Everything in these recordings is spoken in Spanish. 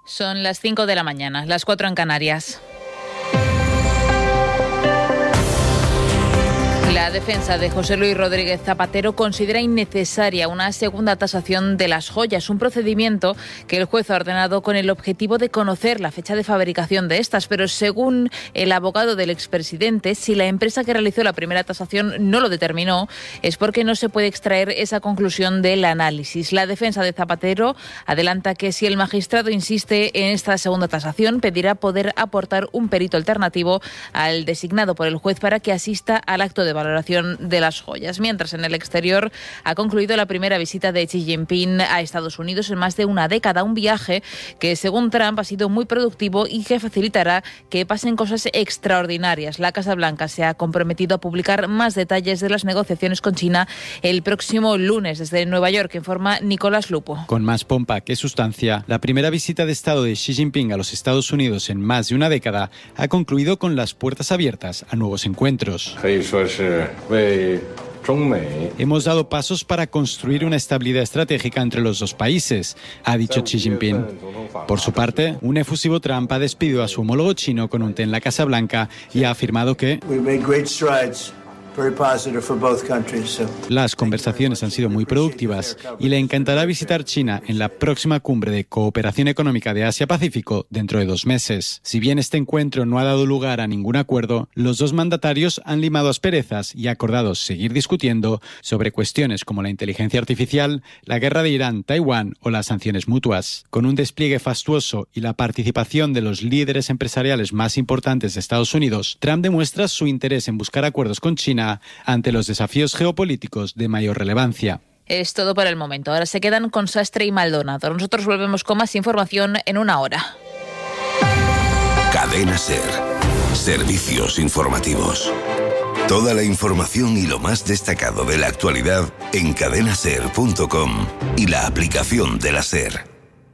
Son las 5 de la mañana, las 4 en Canarias. La defensa de José Luis Rodríguez Zapatero considera innecesaria una segunda tasación de las joyas, un procedimiento que el juez ha ordenado con el objetivo de conocer la fecha de fabricación de estas, pero según el abogado del expresidente, si la empresa que realizó la primera tasación no lo determinó, es porque no se puede extraer esa conclusión del análisis. La defensa de Zapatero adelanta que si el magistrado insiste en esta segunda tasación, pedirá poder aportar un perito alternativo al designado por el juez para que asista al acto de valoración de las joyas. Mientras, en el exterior ha concluido la primera visita de Xi Jinping a Estados Unidos en más de una década, un viaje que, según Trump, ha sido muy productivo y que facilitará que pasen cosas extraordinarias. La Casa Blanca se ha comprometido a publicar más detalles de las negociaciones con China el próximo lunes. Desde Nueva York, informa Nicolás Lupo. Con más pompa que sustancia, la primera visita de Estado de Xi Jinping a los Estados Unidos en más de una década ha concluido con las puertas abiertas a nuevos encuentros. Hemos dado pasos para construir una estabilidad estratégica entre los dos países, ha dicho Xi Jinping. Por su parte, un efusivo Trump ha despedido a su homólogo chino con un té en la Casa Blanca y ha afirmado que las conversaciones han sido muy productivas y le encantará visitar China en la próxima cumbre de cooperación económica de Asia-Pacífico dentro de 2 meses. Si bien este encuentro no ha dado lugar a ningún acuerdo, los dos mandatarios han limado asperezas y acordado seguir discutiendo sobre cuestiones como la inteligencia artificial, la guerra de Irán, Taiwán o las sanciones mutuas. Con un despliegue fastuoso y la participación de los líderes empresariales más importantes de Estados Unidos, Trump demuestra su interés en buscar acuerdos con China ante los desafíos geopolíticos de mayor relevancia. Es todo por el momento. Ahora se quedan con Sastre y Maldonado. Nosotros volvemos con más información en una hora. Cadena SER. Servicios informativos. Toda la información y lo más destacado de la actualidad en cadenaser.com y la aplicación de la SER.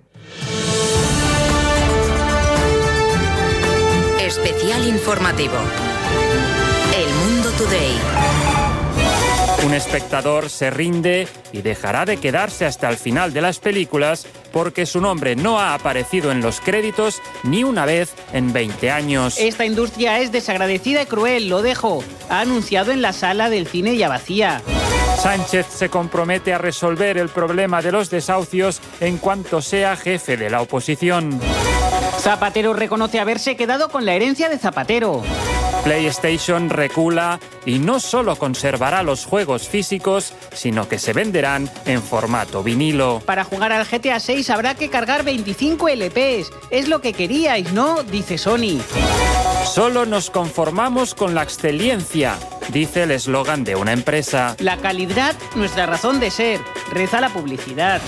Especial informativo. El Mundo Today. Un espectador se rinde y dejará de quedarse hasta el final de las películas porque su nombre no ha aparecido en los créditos ni una vez en 20 años. Esta industria es desagradecida y cruel, lo dejo. Ha anunciado en la sala del cine ya vacía. Sánchez se compromete a resolver el problema de los desahucios en cuanto sea jefe de la oposición. Zapatero reconoce haberse quedado con la herencia de Zapatero. PlayStation recula y no solo conservará los juegos físicos, sino que se venderán en formato vinilo. Para jugar al GTA 6 habrá que cargar 25 LPs. Es lo que queríais, ¿no? Dice Sony. Solo nos conformamos con la exceliencia, dice el eslogan de una empresa. La calidad, nuestra razón de ser. Reza la publicidad.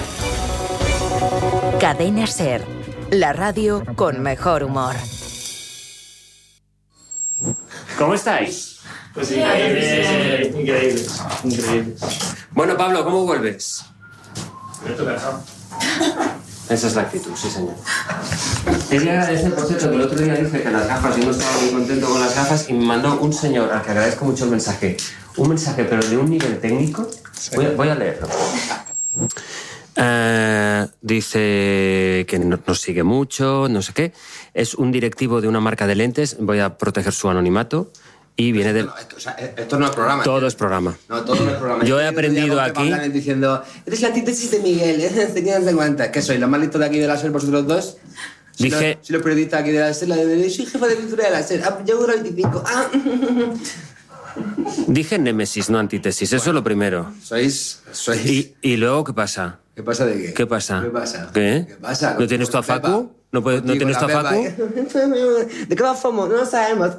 Cadena SER. La radio con mejor humor. ¿Cómo estáis? Pues increíble. Bueno, Pablo, ¿cómo vuelves? Estoy cansado. Esa es la actitud, sí, señor. Quería agradecer, por cierto, que el otro día dije que las gafas, yo no estaba muy contento con las gafas y me mandó un señor al que agradezco mucho el mensaje. Un mensaje, pero de un nivel técnico. Voy a leerlo. Dice que nos sigue mucho, no sé qué. Es un directivo de una marca de lentes. Voy a proteger su anonimato. Y viene del... Esto no es programa. Todo es programa. No, todo no es programa. Yo he aprendido aquí... diciendo, eres la antítesis de Miguel, tenías de cuenta. ¿Qué soy? ¿Los más listos de aquí de la SER, vosotros dos? Dije... Soy los periodistas aquí de la SER, soy jefa de pintura de la SER. Yo duro 25. Dije némesis, no antítesis. Bueno, eso es lo primero. Sois... ¿Y luego qué pasa? ¿Qué pasa de qué? ¿Qué pasa? ¿Qué pasa? ¿Qué? ¿Qué pasa? ¿No tienes tu a Facu? ¿No tienes tu a Facu? ¿De qué vamos? No lo sabemos.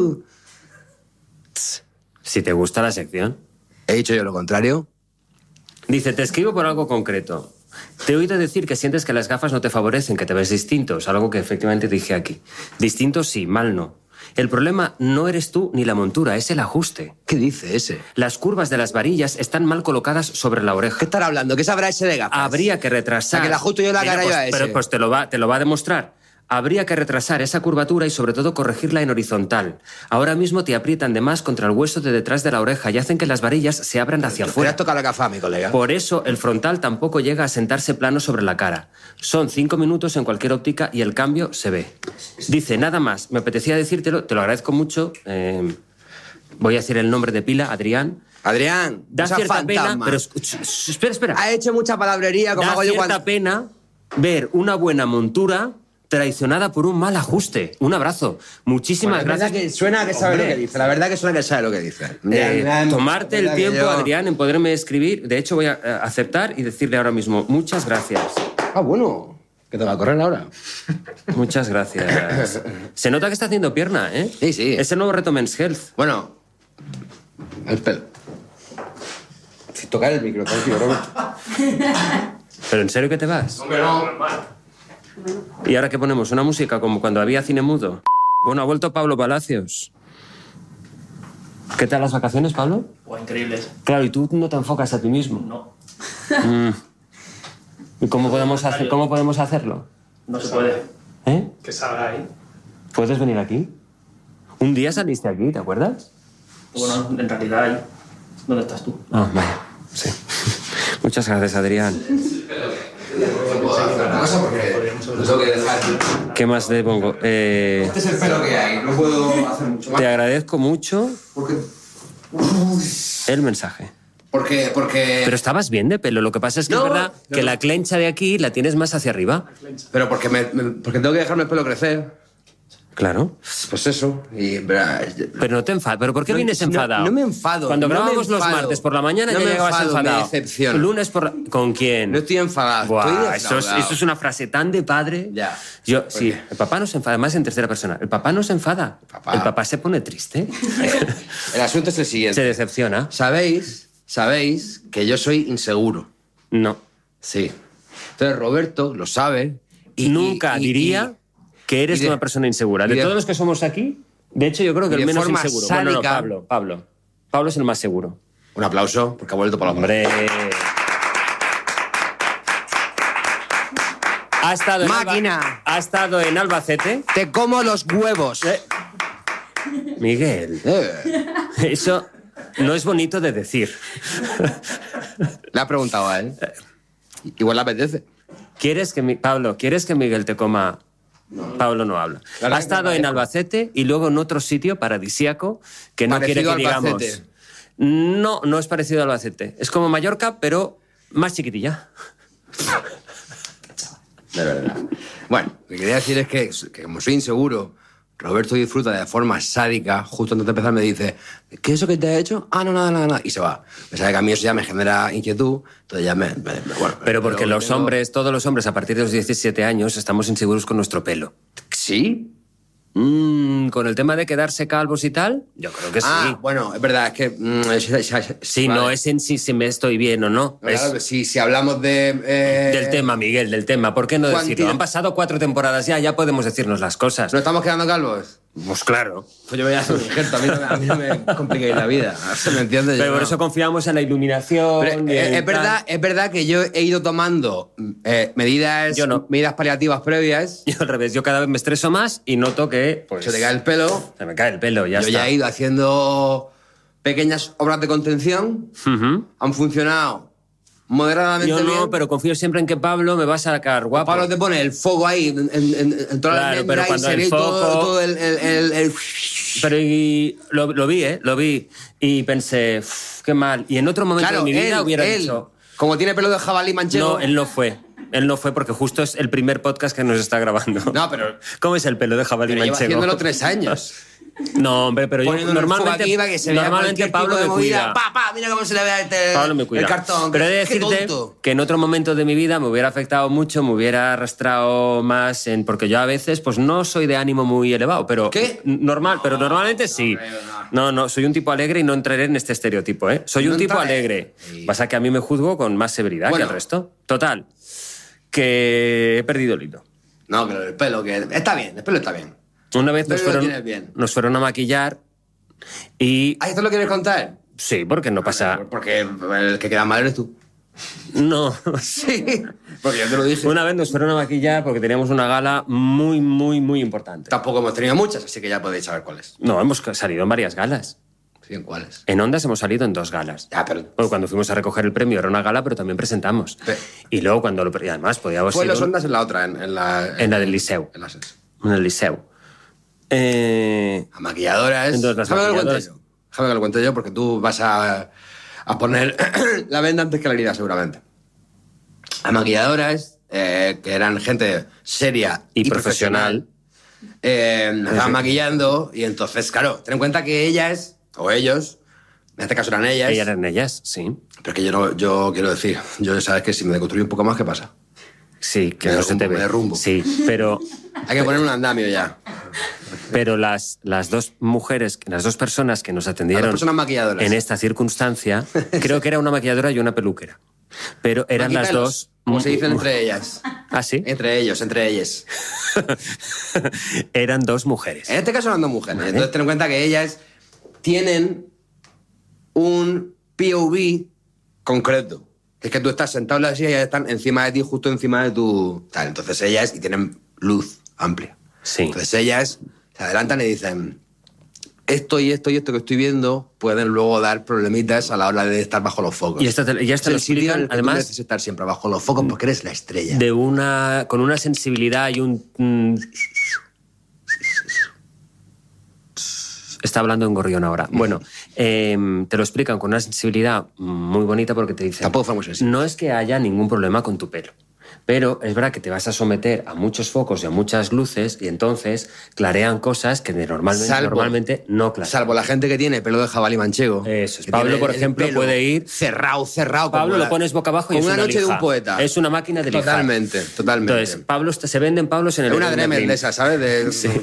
Si te gusta la sección. ¿He dicho yo lo contrario? Dice, te escribo por algo concreto. Te he oído decir que sientes que las gafas no te favorecen, que te ves distinto. Es algo que efectivamente dije aquí. Distinto sí, mal no. El problema no eres tú ni la montura, es el ajuste. ¿Qué dice ese? Las curvas de las varillas están mal colocadas sobre la oreja. ¿Qué estará hablando? ¿Qué sabrá ese de gafas? Habría que retrasar. O sea, que la ajusto yo la cara yo a ese. Pero pues te lo va a demostrar. habría que retrasar esa curvatura y sobre todo corregirla en horizontal. Ahora mismo te aprietan de más contra el hueso de detrás de la oreja y hacen que las varillas se abran hacia afuera. Te has tocado la gafa, mi colega. Por eso el frontal tampoco llega a sentarse plano sobre la cara. Son 5 minutos en cualquier óptica y el cambio se ve. Dice, nada más, me apetecía decírtelo, te lo agradezco mucho. Voy a decir el nombre de pila, Adrián. Adrián, da cierta pena, pero espera. Ha hecho mucha palabrería, como hago yo cuando... Da cierta pena ver una buena montura traicionada por un mal ajuste. Un abrazo. Muchísimas gracias. La verdad que suena que sabe lo que dice. La verdad que suena que sabe lo que dice. Tomarte el tiempo, Adrián, en poderme escribir. De hecho, voy a aceptar y decirle ahora mismo muchas gracias. Ah, bueno. Que te va a correr ahora. Muchas gracias. Se nota que está haciendo pierna, ¿eh? Sí, sí. Es el nuevo reto Men's Health. Bueno, el pelo. Sin tocar el micro, tío, Robert. ¿Pero en serio que te vas? Hombre, no. ¿Y ahora qué ponemos? ¿Una música como cuando había cine mudo? Bueno, ha vuelto Pablo Palacios. ¿Qué tal las vacaciones, Pablo? Pues increíbles. Claro, y tú no te enfocas a ti mismo. No. ¿Y cómo podemos hacerlo? No se puede. ¿Eh? Que salga ahí. ¿Puedes venir aquí? Un día saliste aquí, ¿te acuerdas? Bueno, en realidad ahí. ¿Dónde estás tú? Ah, vaya. Sí. Muchas gracias, Adrián. ¿Qué más te pongo? Este es el pelo que hay, no puedo hacer mucho más. Te agradezco mucho Porque... el mensaje. Porque... Pero estabas bien de pelo. Lo que pasa es que es verdad que la clencha de aquí la tienes más hacia arriba. Pero porque tengo que dejarme el pelo crecer. Claro. Pues eso. Pero no te enfadas. ¿Pero por qué vienes enfadado? No me enfado. Cuando no grabamos me los martes por la mañana ya llegabas enfadado. Me decepciona. Lunes por la... ¿Con quién? No estoy enfadado. Buah, eso es una frase tan de padre. Ya. Sí, el papá no se enfada. Además en tercera persona. El papá no se enfada. El papá se pone triste. El asunto es el siguiente. Se decepciona. ¿Sabéis que yo soy inseguro? No. Sí. Entonces Roberto lo sabe. Nunca diría que eres una persona insegura. De todos los que somos aquí, de hecho yo creo que el menos inseguro. Sádica, bueno, no, Pablo es el más seguro. Un aplauso, porque ha vuelto para la hombre. Ha estado en Albacete. Te como los huevos. Miguel, eso no es bonito de decir. Le ha preguntado a él. Igual le apetece. Pablo, ¿quieres que Miguel te coma? No. Pablo no habla. Ha estado en Albacete y luego en otro sitio paradisíaco que no quiere que digamos. No es parecido a Albacete. Es como Mallorca, pero más chiquitilla. De verdad. Bueno, lo que quería decir es que como soy inseguro, Roberto disfruta de forma sádica. Justo antes de empezar me dice, ¿qué es eso que te ha hecho? Ah, no, nada. Y se va. Me sabe que a mí eso ya me genera inquietud. Entonces ya bueno. Pero porque todos los hombres, a partir de los 17 años, estamos inseguros con nuestro pelo. ¿Sí? Con el tema de quedarse calvos y tal, yo creo que sí. Ah, bueno, es verdad, es que... Sí, vale. No es en si me estoy bien o no. Claro, si hablamos de... Del tema, Miguel, del tema. ¿Por qué no decirlo? Han pasado 4 temporadas ya podemos decirnos las cosas. ¿No estamos quedando calvos? Pues claro. Pues yo voy a hacer un injerto, a mí no me compliquéis la vida. ¿Se me entiende? Pero por eso confiamos en la iluminación. Es verdad que yo he ido tomando medidas paliativas previas. Yo al revés, yo cada vez me estreso más y noto que... Pues, se te cae el pelo. Se me cae el pelo, ya está. Yo ya he ido haciendo pequeñas obras de contención. Han funcionado moderadamente bien. Yo no, pero confío siempre en que Pablo me va a sacar guapo. Pablo te pone el fuego ahí en toda la almendra, pero cuando el foco... todo el... Pero lo vi y pensé, qué mal. Y en otro momento de mi vida hubiera dicho... Como tiene pelo de jabalí manchego... No, él no fue porque justo es el primer podcast que nos está grabando. No, pero... ¿Cómo es el pelo de jabalí manchego? Lleva haciéndolo 3 años. No, hombre, pero yo normalmente Pablo me cuida. Mira cómo se le ve Pablo me cuida. El cartón. Pero he de decirte que en otro momento de mi vida me hubiera afectado mucho, me hubiera arrastrado más porque yo a veces pues no soy de ánimo muy elevado, pero ¿qué? Pero normalmente sí. No, soy un tipo alegre y no entraré en este estereotipo, ¿eh? Soy un tipo alegre. Pasa que a mí me juzgo con más severidad que el resto. Total, que he perdido el hilo. No, pero el pelo está bien, el pelo está bien. Una vez nos fueron a maquillar y... ¿Ah, esto lo quieres contar? Sí, porque no pasa... Porque el que queda mal eres tú. No. Sí, porque yo te lo dije. Una vez nos fueron a maquillar porque teníamos una gala muy, muy, muy importante. Tampoco hemos tenido muchas, así que ya podéis saber cuáles. No, hemos salido en varias galas. Sí, ¿en cuáles? En Ondas hemos salido en 2 galas. Pero... Bueno, cuando fuimos a recoger el premio era una gala, pero también presentamos. Y luego cuando y además podíamos Fue ir... en los Ondas en la otra, en la del Liceu. En el Liceu. A maquilladoras... Entonces, Déjame que lo cuente yo, porque tú vas a poner la venda antes que la herida, seguramente. A maquilladoras, que eran gente seria y profesional, nos estaban maquillando, y entonces, claro, ten en cuenta que ellas, o ellos, en este caso eran ellas... Ellas eran ellas, sí. Pero es que yo quiero decir, yo sabes que si me deconstruyo un poco más, ¿qué pasa? Sí, que no se te ve. Me derrumbo. Sí, pero... Hay que poner un andamio ya. Pero las 2 mujeres, las 2 personas que nos atendieron... Las personas maquilladoras. En esta circunstancia, creo que era una maquilladora y una peluquera. Pero eran las 2... Como se dicen entre ellas. ¿Ah, sí? Entre ellos, entre ellas. Eran 2 mujeres. En este caso eran 2 mujeres. Vale. Entonces ten en cuenta que ellas tienen un POV concreto. Es que tú estás sentado en la silla y ellas están encima de ti, justo encima de tu... Tal. Entonces ellas, y tienen luz amplia. Sí. Entonces ellas se adelantan y dicen... Esto y esto que estoy viendo pueden luego dar problemitas a la hora de estar bajo los focos. Y esto te lo explican, además... Tú mereces estar siempre bajo los focos porque eres la estrella. Con una sensibilidad y un... Está hablando en gorrión ahora. Bueno, te lo explican con una sensibilidad muy bonita porque te dicen... Tampoco fue muy sensible. No es que haya ningún problema con tu pelo. Pero es verdad que te vas a someter a muchos focos y a muchas luces y entonces clarean cosas que normalmente no clarean. Salvo la gente que tiene pelo de jabalí manchego. Eso es. Pablo, por ejemplo, puede ir... Cerrado. Pablo lo pones boca abajo y es una noche lija. De un poeta. Es una máquina de lijar. Totalmente. Entonces, Pablo, se venden Pablos en el... Una Dremel de esas, ¿sabes? Sí.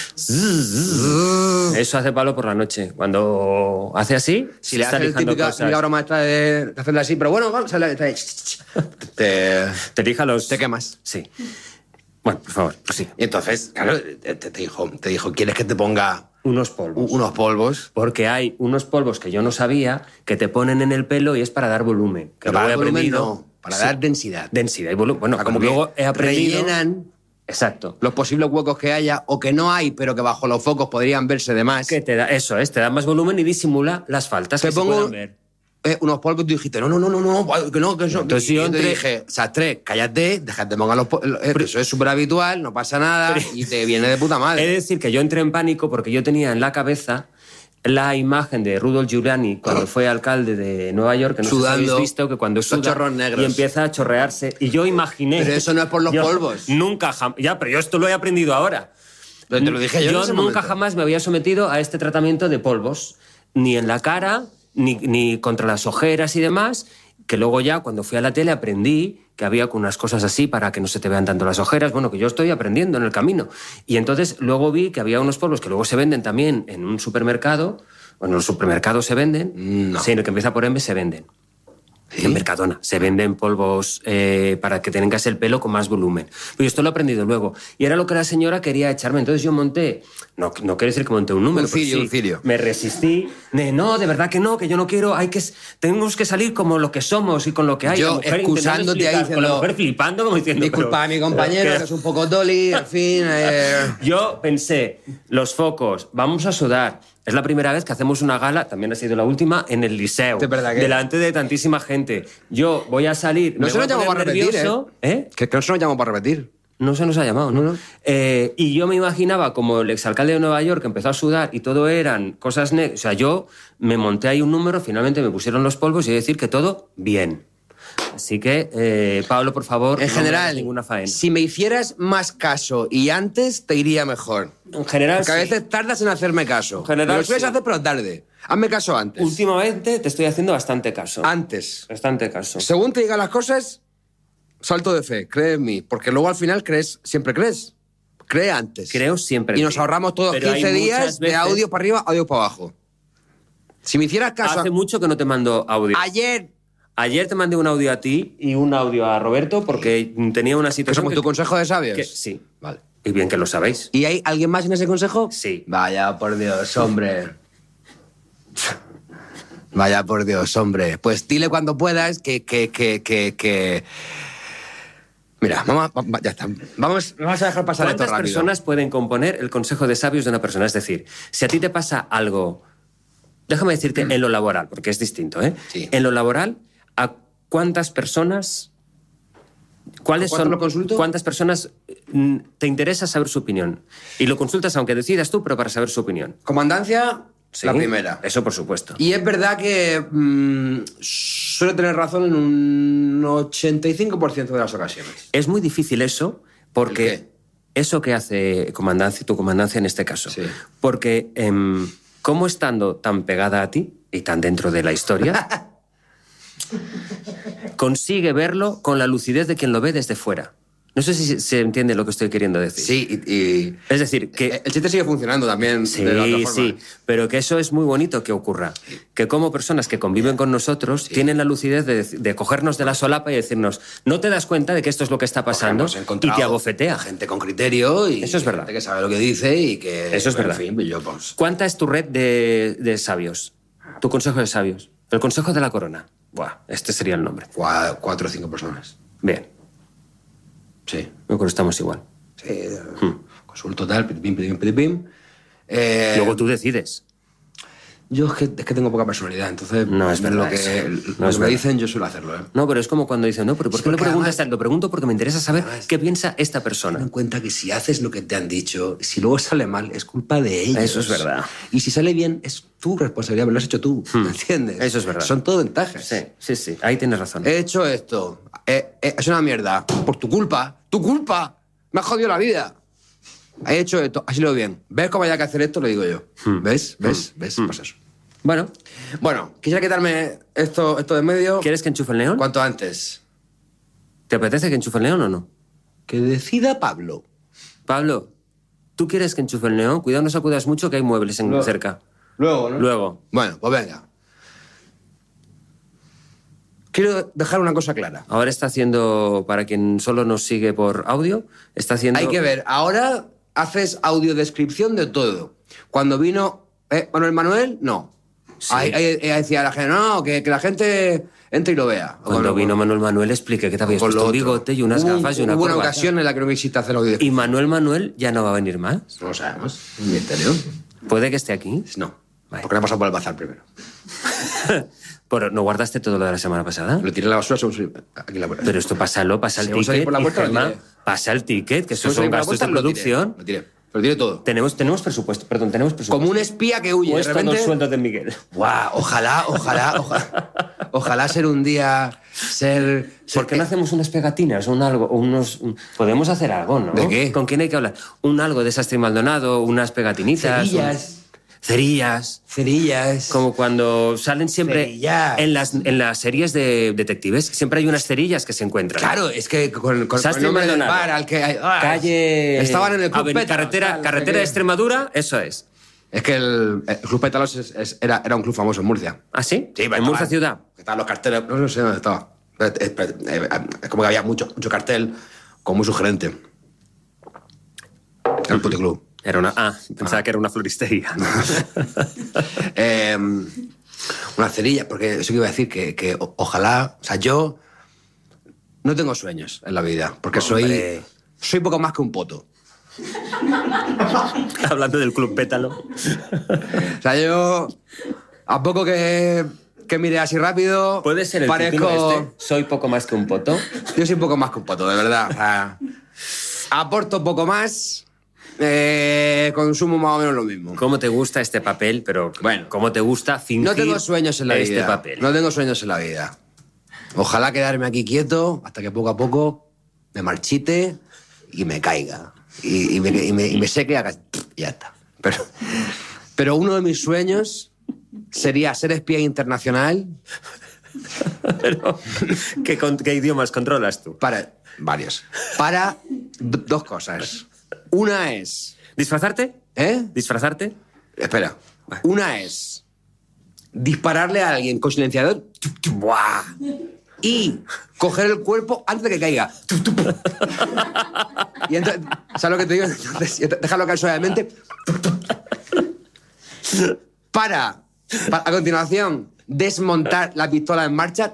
Eso hace Pablo por la noche. Cuando hace así, si le hace el típica obra maestra de hacerle así, pero bueno, vamos a te lija los... Te quemas. Sí. Bueno, por favor, pues sí. Y entonces, claro, te dijo, ¿quieres que te ponga unos polvos? Unos polvos. Porque hay unos polvos que yo no sabía que te ponen en el pelo y es para dar volumen. Que para dar volumen no, para dar densidad. Densidad y volumen. Bueno, como que luego he aprendido... rellenan... Exacto. Los posibles huecos que haya o que no hay, pero que bajo los focos podrían verse de más. Que te da, eso es, te da más volumen y disimula las faltas que se pueden ver. Unos polvos y tú dijiste, no, que no. Entonces yo te dije, Sastre, cállate, déjate pongan los polvos. Eso es súper habitual, no pasa nada y te viene de puta madre. He de decir que yo entré en pánico porque yo tenía en la cabeza la imagen de Rudolph Giuliani cuando fue alcalde de Nueva York, que no sé si habéis visto, que cuando suda y empieza a chorrearse. Y yo imaginé... Pero eso no es por los polvos. Nunca jamás... Ya, pero yo esto lo he aprendido ahora. Pero te lo dije yo en ese nunca momento. jamás me había sometido a este tratamiento de polvos, ni en la cara, ni contra las ojeras y demás, que luego ya cuando fui a la tele aprendí que había unas cosas así para que no se te vean tanto las ojeras, bueno, que yo estoy aprendiendo en el camino. Y entonces luego vi que había unos polvos que luego se venden también en un supermercado. Bueno, en los supermercados se venden. No. Sí, en el que empieza por M se venden. ¿Sí? En Mercadona. Se venden polvos para que tengas el pelo con más volumen. Pero esto lo he aprendido luego. Y era lo que la señora quería echarme. Entonces yo monté... No quiere decir que monté un número. Un cirio. Me resistí. No, de verdad que no, que yo no quiero. Tenemos que salir como lo que somos y con lo que hay. Yo, la mujer excusándote ahí con la mujer flipando como diciendo... Disculpa a mi compañero, que es un poco dolly, en fin... Yo pensé, los focos, vamos a sudar... Es la primera vez que hacemos una gala, también ha sido la última, en el Liceu. ¿De verdad que? Delante de tantísima gente. Yo voy a salir... No se nos llamó para repetir, ¿eh? Que no se nos llamó para repetir. No se nos ha llamado, ¿no? Y yo me imaginaba como el exalcalde de Nueva York que empezó a sudar y todo eran cosas negras. O sea, yo me monté ahí un número, finalmente me pusieron los polvos y he de decir que todo bien. Así que, Pablo, por favor, en general, no me hagas ninguna faena. Si me hicieras más caso y antes, te iría mejor. En general, porque a veces tardas en hacerme caso. En general, me lo sueles hacer, pero tarde. Hazme caso antes. Últimamente te estoy haciendo bastante caso. Antes. Bastante caso. Según te digan las cosas, salto de fe, cree en mí. Porque luego al final siempre crees. Cree antes. Creo siempre. Y nos ahorramos todos 15 días de audio para arriba, audio para abajo. Si me hicieras caso... Hace mucho que no te mando audio. Ayer te mandé un audio a ti y un audio a Roberto porque tenía una situación... ¿Que somos tu consejo de sabios? Sí. Vale. Y bien que lo sabéis. ¿Y hay alguien más en ese consejo? Sí. Vaya, por Dios, hombre. Vaya por Dios, hombre. Pues dile cuando puedas que... Mira, ya está. Vamos a dejar pasar esto rápido. ¿Cuántas personas pueden componer el consejo de sabios de una persona? Es decir, si a ti te pasa algo... Déjame decirte en lo laboral, porque es distinto, ¿eh? Sí. En lo laboral, ¿a cuántas personas... ¿Cuántas personas te interesa saber su opinión? Y lo consultas aunque decidas tú, pero para saber su opinión. Comandancia, Sí, la primera. Eso por supuesto. Y es verdad que suele tener razón en un 85% de las ocasiones. Es muy difícil eso, porque... ¿El qué? Eso que hace tu comandancia en este caso. Sí. Porque, ¿cómo estando tan pegada a ti y tan dentro de la historia, consigue verlo con la lucidez de quien lo ve desde fuera? No sé si se entiende lo que estoy queriendo decir. Sí, y Es decir, que... el chiste sigue funcionando también. Sí, de la otra forma. sí, pero que eso es muy bonito que ocurra. Que como personas que conviven con nosotros tienen la lucidez de cogernos de la solapa y decirnos, no te das cuenta de que esto es lo que está pasando, Hemos y encontrado te abofetea. gente con criterio y Eso es verdad. gente que sabe lo que dice y que... Eso es verdad. En fin, yo pues... ¿Cuánta es tu red de sabios? Tu consejo de sabios. El consejo de la corona. Buah, este sería el nombre. 4 o 5 personas. Bien, Sí. yo creo que estamos igual. Sí. Consulto tal, pim. Luego tú decides. Yo es que tengo poca personalidad, entonces No es verdad lo que, eso. lo No es que me verdad. dicen yo suelo hacerlo. No, pero es como cuando dicen, no, pero ¿por qué lo porque preguntas? además- Lo pregunto porque me interesa saber Además- qué piensa esta Ten persona. en cuenta que si haces lo que te han dicho, si luego sale mal, es culpa de ellos. Eso es verdad. Y si sale bien, es tu responsabilidad, me lo has hecho tú, ¿me entiendes? Eso es verdad. Son todo ventajas. Sí, ahí tienes razón. He hecho esto, es una mierda, por tu culpa, me has jodido la vida. He hecho esto, así lo veo bien. ¿Ves cómo hay que hacer esto? Lo digo yo. ¿Ves? Pues eso. Bueno, quisiera quitarme esto de en medio. ¿Quieres que enchufe el neón? Cuanto antes. ¿Te apetece que enchufe el neón o no? Que decida Pablo. Pablo, ¿tú quieres que enchufe el neón? Cuidado, no sacudas mucho que hay muebles cerca. Luego, ¿no? Luego. Bueno, pues venga. Quiero dejar una cosa clara. Ahora está haciendo, para quien solo nos sigue por audio, está haciendo... Hay que ver, ahora haces audiodescripción de todo. Cuando vino Manuel, no. Sí. Ahí decía la gente, no, que la gente entre y lo vea. Cuando vino Manuel expliqué que te habías puesto un bigote y unas gafas y una Hubo una corbata. ocasión en la que no quisiste hacer audio. ¿Y Manuel ya no va a venir más? No lo sabemos. Misterio. ¿Puede que esté aquí? No. Vale. Porque le ha pasado por el bazar primero. Pero, ¿no guardaste todo lo de la semana pasada? Lo tiré en la basura aquí en la puerta. Pero esto pasa el Según salí ticket, por la puerta, lo Gemma, tiré. pasa el ticket, que Según estos salí son por la gastos puerta, de producción. Lo tiré todo. Tenemos presupuesto, tenemos presupuesto. Como un espía que huye. Pues de todo repente... el sueldo de Miguel. Guau, ojalá ser un día ¿Por qué no hacemos unas pegatinas o podemos hacer algo, ¿no? ¿De qué? ¿Con quién hay que hablar? Algo de Sastre y Maldonado, unas pegatinitas. Cerillas. Como cuando salen siempre Cerillas. en las series de detectives, siempre hay unas cerillas que se encuentran. Claro, es que con el Sastre y nombre del Maldonado. bar al que... Calle... Estaban en el Club Pétalos, Carretera de Extremadura, eso es. Es que el Club Pétalos era un club famoso en Murcia. ¿Ah, sí? Sí, ¿En Murcia ciudad? Estaban los carteles, no sé dónde estaba. Es como que había mucho cartel, como muy sugerente. Era un puticlub. Pensaba que era una floristería. Una cerilla, porque eso que iba a decir, que ojalá... O sea, yo no tengo sueños en la vida, porque soy poco más que un poto. Hablando del Club Pétalo. O sea, yo, a poco que mire así rápido... ¿Puede ser el parezco... título soy poco más que un poto? Yo soy poco más que un poto, de verdad. O sea, aporto poco más... consumo más o menos lo mismo. ¿Cómo te gusta este papel? Pero bueno, ¿cómo te gusta fingir no tengo sueños en la este vida. papel? No tengo sueños en la vida. Ojalá quedarme aquí quieto hasta que poco a poco me marchite y me caiga. Y me seque y haga... Ya está. Pero uno de mis sueños sería ser espía internacional. Pero, ¿qué idiomas controlas tú? Varios. Para dos cosas. Una es... ¿Disfrazarte? ¿Disfrazarte? Espera. Una es dispararle a alguien con silenciador. ¡Buah! Y coger el cuerpo antes de que caiga. Y entonces, ¿sabes lo que te digo? Entonces, dejarlo caer suavemente. A continuación, desmontar la pistola en marcha,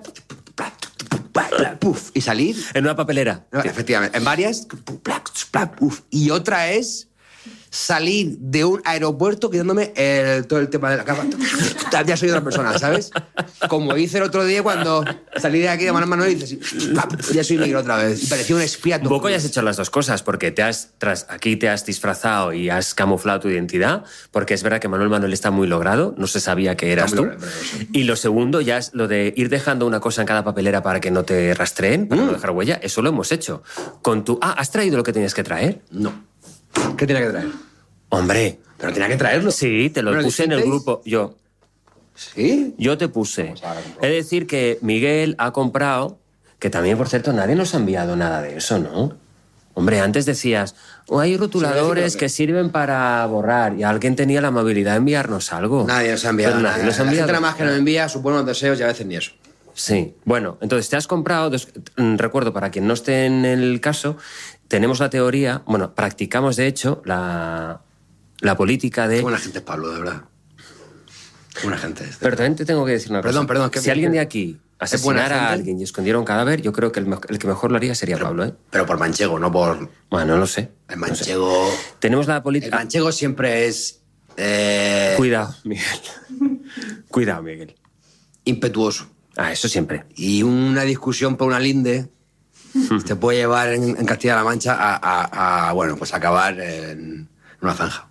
y salir. En una papelera. No, efectivamente, en varias. Y otra es salir de un aeropuerto quitándome todo el tema de la capa. Ya soy otra persona, ¿sabes? Como hice el otro día cuando salí de aquí de mano en mano y dices, ya soy negro otra vez. Y parecía un espía. Un poco ya has hecho las dos cosas, porque aquí te has disfrazado y has camuflado tu identidad, porque es verdad que Manuel está muy logrado, no se sabía que eras tú. Y lo segundo ya es lo de ir dejando una cosa en cada papelera para que no te rastreen, para no dejar huella. Eso lo hemos hecho. ¿Has traído lo que tenías que traer? No. ¿Qué tenía que traer? Hombre. ¿Pero tenía que traerlo? Sí, te lo puse en el grupo. Yo. ¿Sí? Yo te puse. Es decir, que Miguel ha comprado, que también, por cierto, nadie nos ha enviado nada de eso, ¿no? Hombre, antes decías, hay rotuladores que sirven para borrar, y alguien tenía la amabilidad de enviarnos algo. Nadie nos ha enviado nada. Nadie nos ha enviado. La gente nada más que nos envía sus buenos deseos y a veces ni eso. Sí. Bueno, entonces te has comprado, recuerdo, para quien no esté en el caso, tenemos la teoría, bueno, practicamos de hecho la política de... Qué buena gente es Pablo, de verdad. Qué buena gente es. Pero también te tengo que decir una cosa. Perdón. Si alguien de aquí asesinara a alguien y escondiera un cadáver, yo creo que el que mejor lo haría sería Pablo, ¿eh? Pero por manchego, no por... Bueno, no lo sé. El manchego... No sé. Tenemos la política... El manchego siempre es... Cuidado, Miguel. Cuidado, Miguel. Impetuoso. Eso siempre. Y una discusión por una linde te puede llevar en Castilla-La Mancha a acabar en una zanja.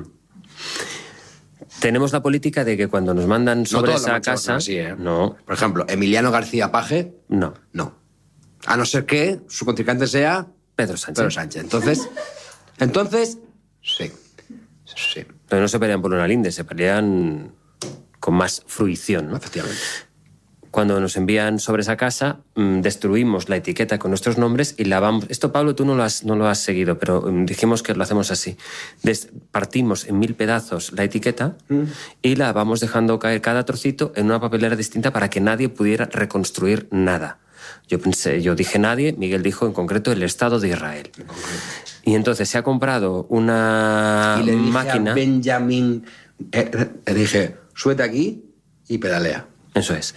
Tenemos la política de que cuando nos mandan sobre esa casa... No, sí, ¿eh? No. Por ejemplo, Emiliano García Paje... No. A no ser que su contrincante sea... Pedro Sánchez. Entonces, sí. Pero no se pelean por una linde, se pelean con más fruición, ¿no? Efectivamente. Cuando nos envían sobre esa casa, destruimos la etiqueta con nuestros nombres y lavamos... Esto, Pablo, tú no lo has seguido, pero dijimos que lo hacemos así. Partimos en 1000 pedazos la etiqueta y la vamos dejando caer cada trocito en una papelera distinta para que nadie pudiera reconstruir nada. Yo dije nadie, Miguel dijo en concreto el Estado de Israel. Y entonces se ha comprado una y le dije máquina... a Benjamín, le dije, súbete aquí y pedalea. Eso es.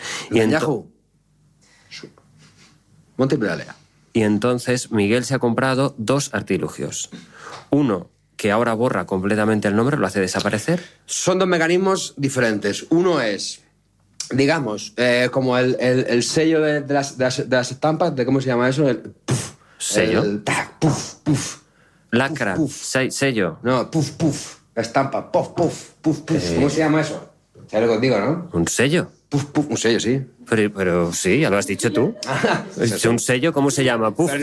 Monte y pedalea. Y entonces Miguel se ha comprado 2 artilugios. Uno que ahora borra completamente el nombre, lo hace desaparecer. Son 2 mecanismos diferentes. Uno es, digamos, como el sello de las estampas, ¿de cómo se llama eso? ¿Sello? Puf. Lacra, sello. No, puf. La estampa, puf. ¿Cómo se llama eso? ¿Sabes lo que os digo, no? ¿Un sello? Puf, un sello, sí. Pero sí, ya lo has dicho tú. ¿Es un sello? ¿Cómo se llama? Puf.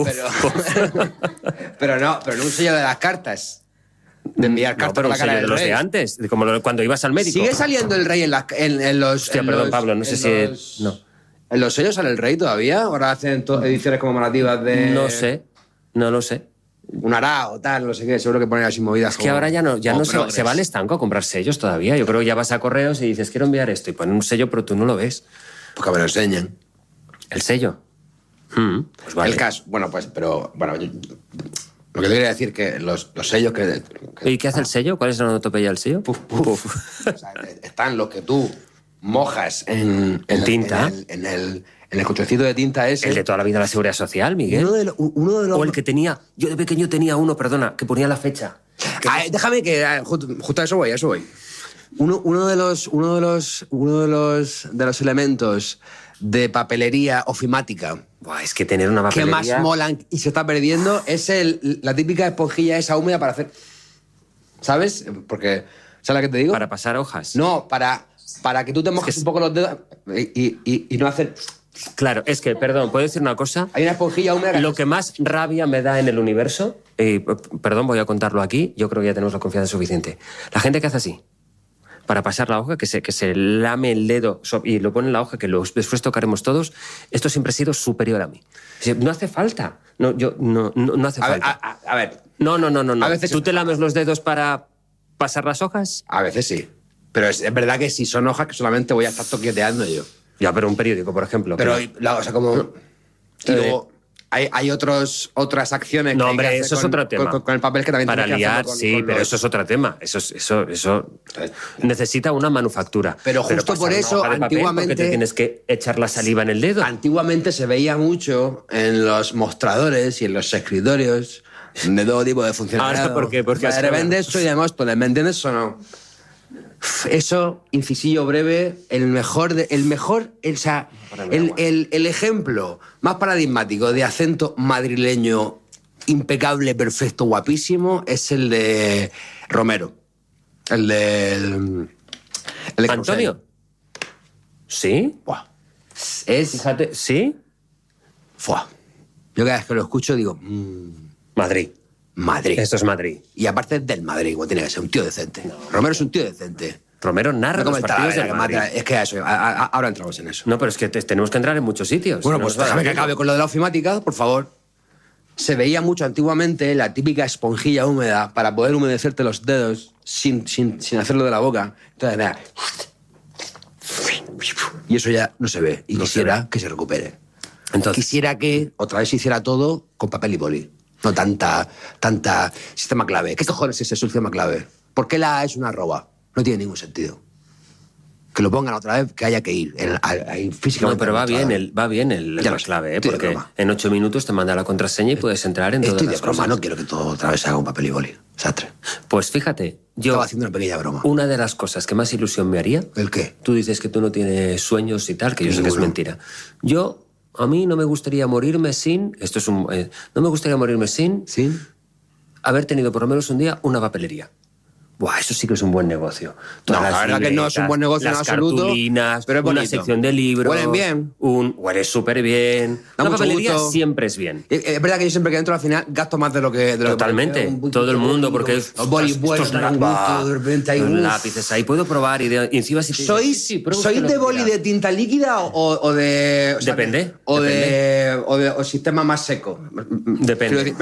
Pero no un sello de las cartas. De enviar cartas pero a la cara del de los rey. de antes, como cuando ibas al médico. ¿Sigue saliendo el rey en los... Hostia, perdón, Pablo, no sé si... No. ¿En los sellos sale el rey todavía? ¿Ahora hacen ediciones conmemorativas de...? No lo sé. Un arao, tal, no sé qué, seguro que ponen así movidas. Es que ahora ya no se va al estanco a comprar sellos todavía. Yo creo que ya vas a correos y dices, quiero enviar esto, y ponen un sello, pero tú no lo ves. Pues que me lo enseñen. ¿El sello? Pues vale. El caso, lo que te quería decir que los sellos que... ¿Y qué hace el sello? ¿Cuál es la onomatopeya del sello? Puf. O sea, están los que tú mojas en tinta. En el cochecito de tinta ese. El de toda la vida de la Seguridad Social, Miguel. Uno de los... O el que tenía... Yo de pequeño tenía uno, perdona, que ponía la fecha. Déjame que... Justo a eso voy. Uno de los elementos de papelería ofimática... Buah, es que tener una papelería... que más molan y se está perdiendo es la típica esponjilla esa húmeda para hacer... ¿Sabes? Porque... ¿Sabes la que te digo? Para pasar hojas. No, para que tú te mojes un poco los dedos y no hacer... Claro, es que, perdón, ¿puedo decir una cosa? Hay una esponjilla húmeda... Lo que más rabia me da en el universo, perdón, voy a contarlo aquí, yo creo que ya tenemos la confianza suficiente. La gente que hace así, para pasar la hoja, que se lame el dedo y lo pone en la hoja, que después tocaremos todos, esto siempre ha sido superior a mí. No hace falta. No hace falta. A ver. No. A veces... ¿Tú te lames los dedos para pasar las hojas? A veces sí. Pero es verdad que si son hojas que solamente voy a estar toqueteando yo. Ya, pero un periódico, por ejemplo. Pero, o sea, como... Y luego... hay otras acciones. No, que hombre, hay que eso hacer es otro tema. Con el papel que también para tienes que liar, hacerlo sí, pero eso es otro tema. Eso necesita una manufactura. Pero justo por eso, antiguamente te tienes que echar la saliva en el dedo. Antiguamente se veía mucho en los mostradores y en los escritorios de todo tipo de funcionariado. Ahora, ¿por qué? Porque ¿le vendes esto y además ¿me entiendes o no? Eso, incisillo breve, el ejemplo más paradigmático de acento madrileño impecable, perfecto, guapísimo, es el de Romero. El de ¿Antonio? ¿Sí? Buah. Fíjate, ¿sí? Fuah. Yo cada vez que lo escucho digo... Madrid. Esto es Madrid. Y aparte es del Madrid, como tiene que ser, un tío decente. No. Romero es un tío decente. Romero narra los partidos del Madrid. Es que eso, ahora entramos en eso. No, pero es que tenemos que entrar en muchos sitios. Bueno, pues déjame que acabe con lo de la ofimática, por favor. Se veía mucho antiguamente la típica esponjilla húmeda para poder humedecerte los dedos sin hacerlo de la boca. Entonces, mira. Y eso ya no se ve. Y quisiera que se recupere. Entonces, quisiera que otra vez se hiciera todo con papel y boli. No tanta sistema clave. ¿Qué cojones es ese sistema clave? ¿Por qué la A es una arroba? No tiene ningún sentido. Que lo pongan otra vez, que haya que ir. Físicamente. No, pero va bien la clave, porque en 8 minutos te manda la contraseña y puedes entrar en todas las cosas. No quiero que todo otra vez se haga con papel y boli. Sastre. Pues fíjate, yo... Estaba haciendo una pequeña broma. Una de las cosas que más ilusión me haría... ¿El qué? Tú dices que tú no tienes sueños y tal, que yo sé que es mentira. A mí no me gustaría morirme sin... no me gustaría morirme sin... ¿Sin? Haber tenido por lo menos un día una papelería. Buah, eso sí que es un buen negocio. No, la verdad que no es un buen negocio en absoluto. Las cartulinas, pero es una sección de libros. Huelen bien. Huele súper bien. Una papelería siempre es bien. Es verdad que yo siempre que entro al final gasto más de lo que... Totalmente. Todo el mundo, porque... Estos lápices ahí. Puedo probar y encima si... ¿Sois de boli de tinta líquida o de... Depende. O sistema más seco? Depende.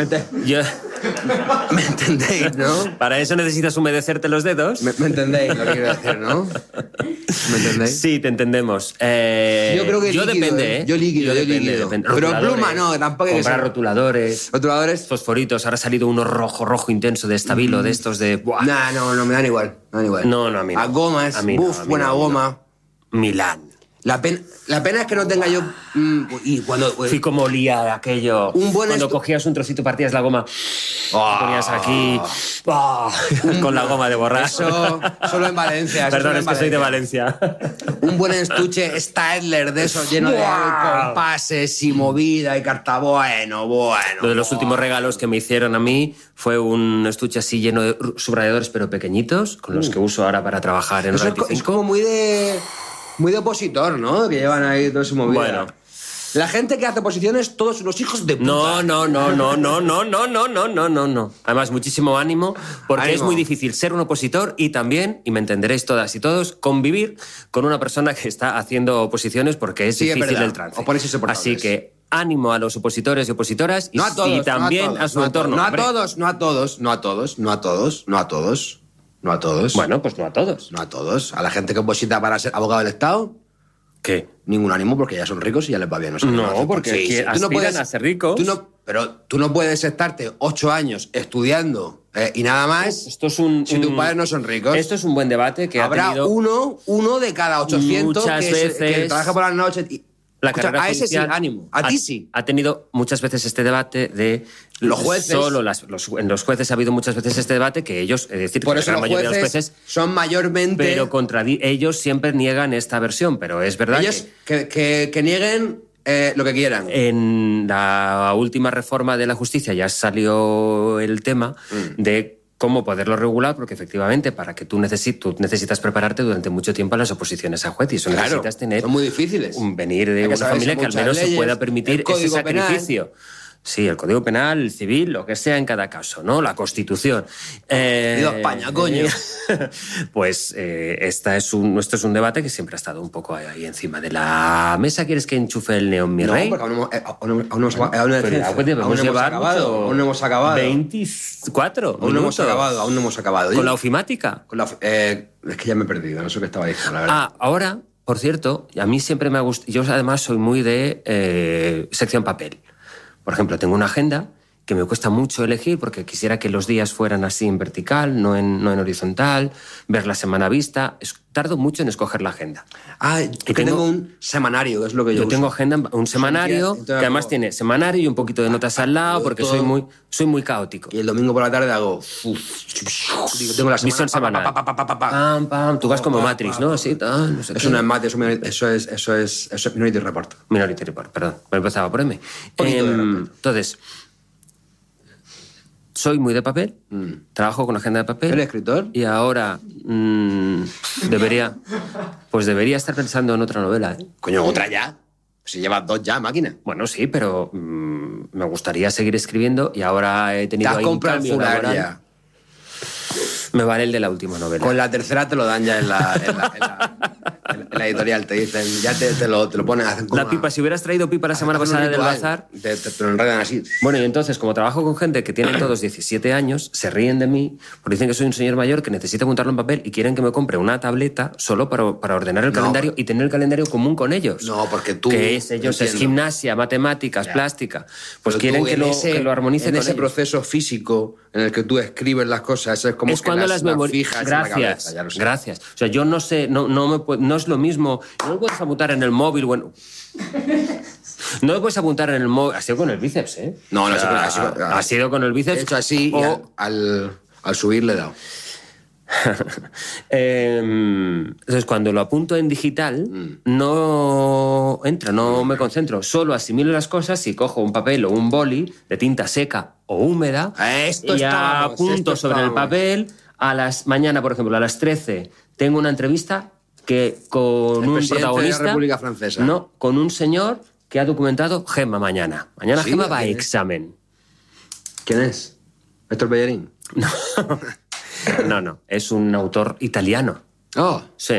¿Me entendéis, no? Para eso necesitas humedecerte los dedos. ¿Me entendéis lo que quiero decir, no? ¿Me entendéis? Sí, te entendemos. Yo creo que depende, ¿eh? Yo líquido. Pero pluma no, tampoco hay que comprar rotuladores. Fosforitos. Ahora ha salido uno rojo intenso de Stabilo, de estos de... No, me dan igual. No, a mí no. A gomas, buena goma. Milán. La pena es que no tenga yo... y cuando... Fui como olía aquello. Cuando cogías un trocito, partías la goma, ponías aquí... con la goma de borrar. Eso solo en Valencia. Perdón, es que soy de Valencia. Un buen estuche Staedtler de esos lleno de compases y movida y carta. Bueno. Lo de los últimos regalos que me hicieron a mí fue un estuche así lleno de subrayadores, pero pequeñitos, con los que uso ahora para trabajar en Radio 5. Es como muy de opositor, ¿no? Que llevan ahí todo ese movimiento. Bueno. La gente que hace oposiciones, todos unos hijos de puta. No. Además, muchísimo ánimo, porque es muy difícil ser un opositor y también, y me entenderéis todas y todos, convivir con una persona que está haciendo oposiciones porque es difícil el trance. Así que ánimo a los opositores y opositoras y también a su entorno. No a todos. Bueno, pues no a todos. No a todos. A la gente que oposita para ser abogado del Estado... ¿Qué? Ningún ánimo porque ya son ricos y ya les va bien. Porque aspiran a ser ricos. Pero tú no puedes estarte 8 años estudiando y nada más si tus padres no son ricos. Esto es un buen debate que habrá ha tenido... uno de cada 800 que trabaja por las noches... La carrera a ese sí, judicial ánimo. A ti sí. Ha tenido muchas veces este debate de... Los jueces... en los jueces ha habido muchas veces este debate que ellos... Es decir, por eso los jueces son mayormente... Pero ellos siempre niegan esta versión, pero es verdad ellos que nieguen lo que quieran. En la última reforma de la justicia ya salió el tema de cómo poderlo regular, porque efectivamente para que tú necesitas prepararte durante mucho tiempo a las oposiciones a juez y eso necesitas tener... Son muy difíciles. Venir de una familia que al menos se pueda permitir ese sacrificio. Sí, el Código Penal, el civil, lo que sea en cada caso, ¿no? La Constitución. España, coño. Pues esto es un debate que siempre ha estado un poco ahí encima de la mesa. ¿Quieres que enchufe el neón, mi rey? No, porque aún no hemos acabado. 24 Aún no hemos acabado. ¿Con la ofimática? Es que ya me he perdido, no sé qué estaba diciendo, la verdad. Ahora, por cierto, a mí siempre me ha gustado... Yo además soy muy de sección papel. Por ejemplo, tengo una agenda que me cuesta mucho elegir porque quisiera que los días fueran así en vertical, no en horizontal, ver la semana vista. Tardo mucho en escoger la agenda. Yo tengo un semanario, es lo que yo uso. Tengo agenda, un semanario, que además tiene semanario y un poquito de notas al lado, porque soy muy caótico. Y el domingo por la tarde hago... tengo la Visión semanal. Pam, pam. Tú vas como Matrix, ¿no? Así, no sé eso no es Matrix, eso es Minority Report. Minority Report, perdón. Me empezaba por M. Entonces... Soy muy de papel, trabajo con agenda de papel. ¿Eres escritor? Y ahora debería estar pensando en otra novela. Coño, otra ya. Si llevas 2 ya, máquina. Bueno, sí, pero me gustaría seguir escribiendo y ahora he tenido ahí un cambio laboral. Ya. Me vale el de la última novela. Con la tercera te lo dan ya en la editorial. Te dicen, ya te lo ponen. Hacen como la pipa, si hubieras traído pipa la semana pasada del bazar... Te lo enredan así. Bueno, y entonces, como trabajo con gente que tienen todos 17 años, se ríen de mí porque dicen que soy un señor mayor que necesita apuntarlo en papel y quieren que me compre una tableta solo para ordenar el calendario y tener el calendario común con ellos. No, porque tú... Que ellos es gimnasia, matemáticas, plástica. Pues pero quieren que lo armonice con ellos. En ese proceso físico en el que tú escribes las cosas, eso es como que las fijas en la cabeza. Ya lo sé. Gracias. O sea, yo no sé, no es lo mismo. No lo puedes apuntar en el móvil, bueno... No lo puedes apuntar en el móvil. Ha sido con el bíceps, ¿eh? No, ha sido con el bíceps. He hecho así y al subir le he dado. Entonces, cuando lo apunto en digital, no entra, no me concentro. Solo asimilo las cosas y cojo un papel o un boli de tinta seca o húmeda y apunto sobre el papel. Mañana, por ejemplo, a las 13 tengo una entrevista que con un protagonista... de la República Francesa. No, con un señor que ha documentado Gemma mañana. Mañana ¿Sí? Gemma va a examen. ¿Quién es? ¿Héctor Bellerín? No, es un autor italiano. Oh. Sí.